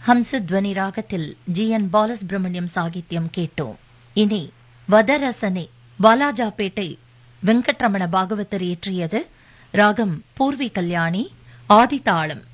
ஹம்சத்வனி ராகத்தில் ஜி.என். பாலசுப்ரமணியம் சாகித்யம் கேட்டோம். இனி வதரசனே வாலாஜாபேட்டை வெங்கட்ரமண பாகவதர் இயற்றியது. ராகம் பூர்வி கல்யாணி, ஆதிதாளம்.